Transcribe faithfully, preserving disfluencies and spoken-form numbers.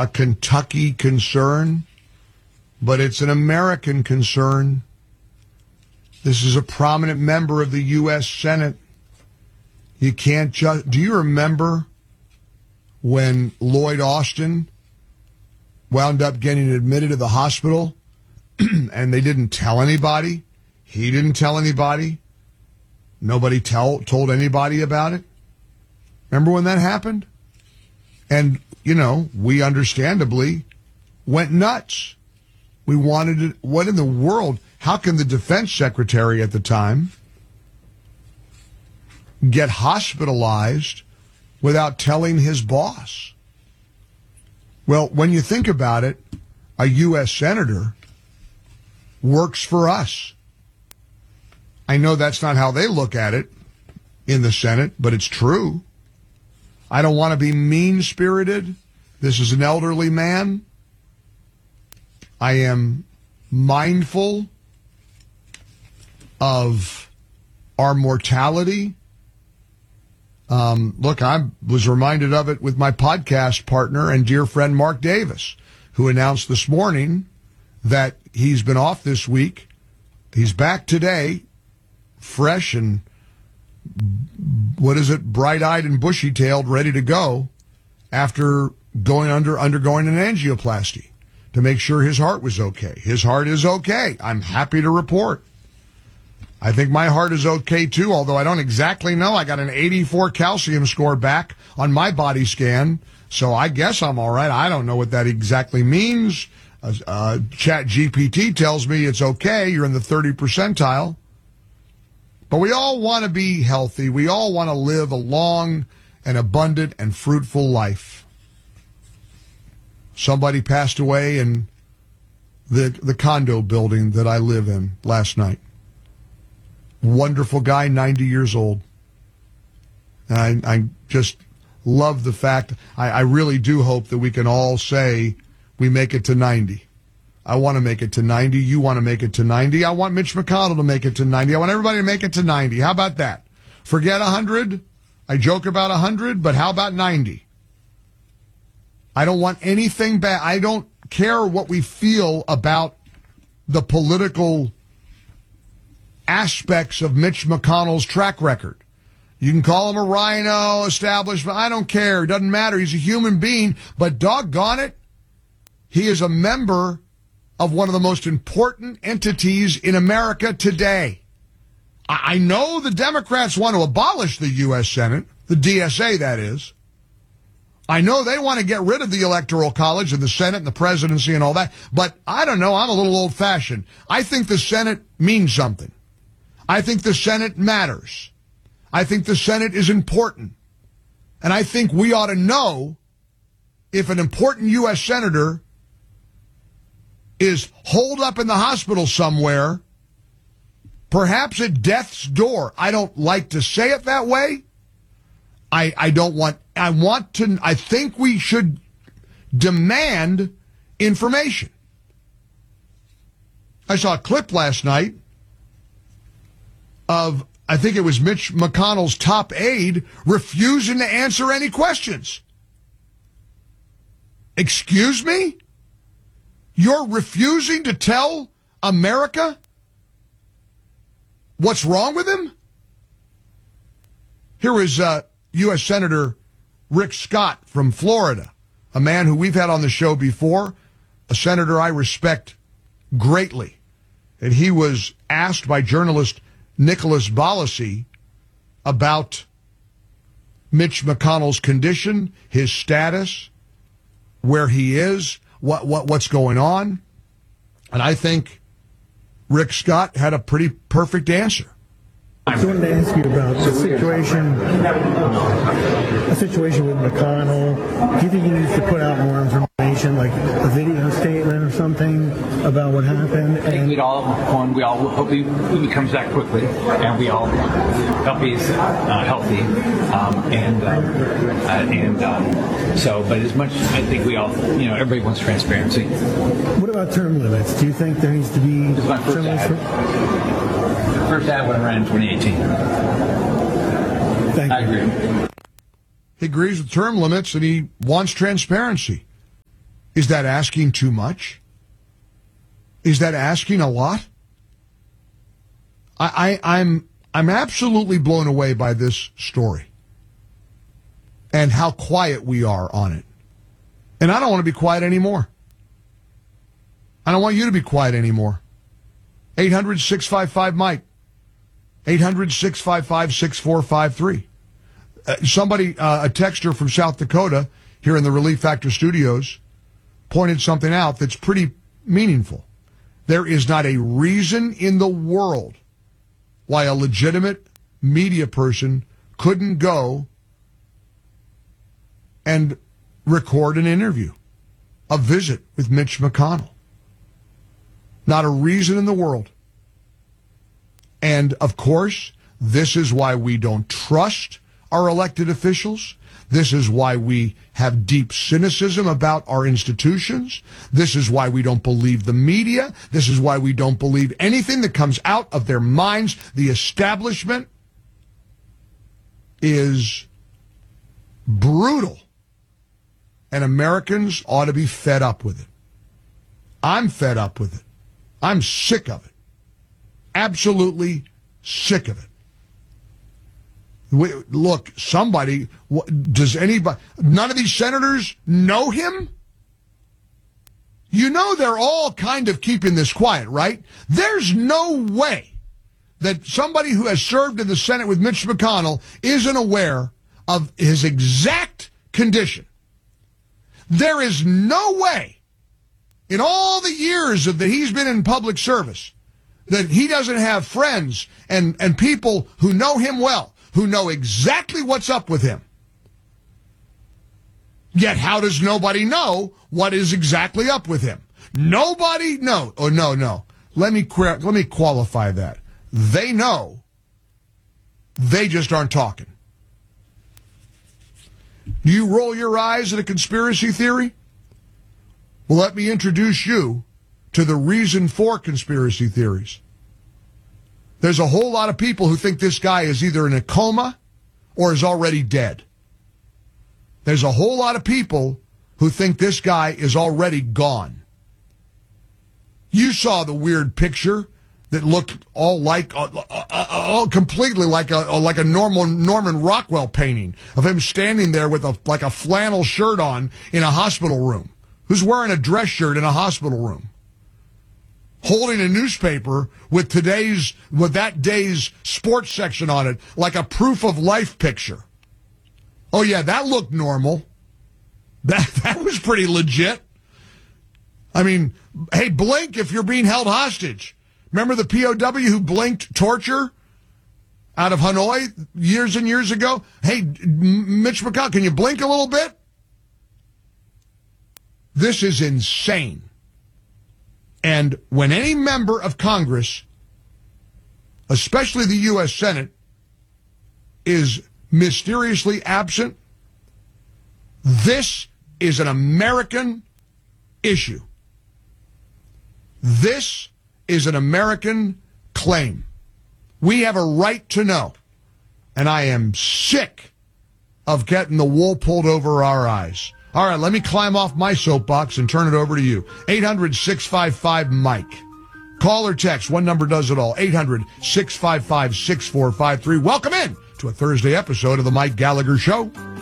a Kentucky concern, but it's an American concern. This is a prominent member of the U S Senate. You can't just... Do you remember when Lloyd Austin wound up getting admitted to the hospital and they didn't tell anybody? He didn't tell anybody. Nobody tell, told anybody about it. Remember when that happened? And, you know, we understandably went nuts. We wanted it. What in the world? How can the defense secretary at the time get hospitalized without telling his boss? Well, when you think about it, a U S senator works for us. I know that's not how they look at it in the Senate, but it's true. I don't want to be mean-spirited. This is an elderly man. I am mindful of our mortality. Um, look, I was reminded of it with my podcast partner and dear friend Mark Davis, who announced this morning that he's been off this week. He's back today, fresh and, what is it, bright-eyed and bushy-tailed, ready to go after going under undergoing an angioplasty to make sure his heart was okay. His heart is okay. I'm happy to report. I think my heart is okay, too, although I don't exactly know. I got an eighty-four calcium score back on my body scan, so I guess I'm all right. I don't know what that exactly means. Uh, uh, Chat G P T tells me it's okay. You're in the thirty percentile. But we all want to be healthy. We all want to live a long and abundant and fruitful life. Somebody passed away in the the condo building that I live in last night. Wonderful guy, ninety years old. And I, I just love the fact, I, I really do hope that we can all say we make it to ninety. I want to make it to ninety. You want to make it to ninety. I want Mitch McConnell to make it to ninety. I want everybody to make it to ninety. How about that? Forget one hundred. I joke about one hundred, but how about ninety? I don't want anything bad. I don't care what we feel about the political aspects of Mitch McConnell's track record. You can call him a rhino, establishment. I don't care. It doesn't matter. He's a human being. But doggone it, he is a member of one of the most important entities in America today. I know the Democrats want to abolish the U S Senate, the D S A, that is. I know they want to get rid of the Electoral College and the Senate and the presidency and all that, but I don't know. I'm a little old-fashioned. I think the Senate means something. I think the Senate matters. I think the Senate is important. And I think we ought to know if an important U S senator is holed up in the hospital somewhere, perhaps at death's door. I don't like to say it that way. I, I don't want, I want to, I think we should demand information. I saw a clip last night of, I think it was Mitch McConnell's top aide refusing to answer any questions. Excuse me? You're refusing to tell America what's wrong with him? Here is uh, U S Senator Rick Scott from Florida, a man who we've had on the show before, a senator I respect greatly. And he was asked by journalist Nicholas Bolasi about Mitch McConnell's condition, his status, where he is, what what what's going on. And I think Rick Scott had a pretty perfect answer. I wanted to ask you about the situation, the situation with McConnell. Do you think he needs to put out more information, like a video statement or something about what happened? I think we'd all, one, we all hope he, he comes back quickly, and we all hope he's uh, healthy, um, and um, uh, and um, so. But as much, I think we all, you know, everybody wants transparency. What about term limits? Do you think there needs to be This is my first term limits? ad. First ad when I ran in twenty eighteen. Thank I you. agree. He agrees with term limits and he wants transparency. Is that asking too much? Is that asking a lot? I, I, I'm I'm absolutely blown away by this story and how quiet we are on it. And I don't want to be quiet anymore. I don't want you to be quiet anymore. eight hundred, six five five, Mike. eight hundred, six five five, six four five three. Uh, somebody, uh, a texter from South Dakota here in the Relief Factor studios, pointed something out that's pretty meaningful. There is not a reason in the world why a legitimate media person couldn't go and record an interview, a visit with Mitch McConnell. Not a reason in the world. And, of course, this is why we don't trust our elected officials. This is why we have deep cynicism about our institutions. This is why we don't believe the media. This is why we don't believe anything that comes out of their minds. The establishment is brutal, and Americans ought to be fed up with it. I'm fed up with it. I'm sick of it. Absolutely sick of it. We, look, somebody, does anybody, none of these senators know him? You know they're all kind of keeping this quiet, right? There's no way that somebody who has served in the Senate with Mitch McConnell isn't aware of his exact condition. There is no way in all the years of that he's been in public service that he doesn't have friends and, and people who know him well, who know exactly what's up with him. Yet how does nobody know what is exactly up with him? Nobody knows. Oh, no, no. Let me, let me qualify that. They know. They just aren't talking. Do you roll your eyes at a conspiracy theory? Well, let me introduce you to the reason for conspiracy theories. There's a whole lot of people who think this guy is either in a coma or is already dead. There's a whole lot of people who think this guy is already gone. You saw the weird picture that looked all like, uh, uh, uh, all completely like a uh, like a normal Norman Rockwell painting of him standing there with a like a flannel shirt on in a hospital room. Who's wearing a dress shirt in a hospital room? Holding a newspaper with today's, with that day's sports section on it, like a proof of life picture. Oh yeah, that looked normal. That, that was pretty legit. I mean, hey, blink if you're being held hostage. Remember the P O W who blinked torture out of Hanoi years and years ago? Hey, Mitch McConnell, can you blink a little bit? This is insane. And when any member of Congress, especially the U S Senate, is mysteriously absent, this is an American issue. This is an American claim. We have a right to know. And I am sick of getting the wool pulled over our eyes. All right, let me climb off my soapbox and turn it over to you. eight hundred, six five five, Mike. Call or text. One number does it all. eight hundred, six five five, six four five three. Welcome in to a Thursday episode of the Mike Gallagher Show.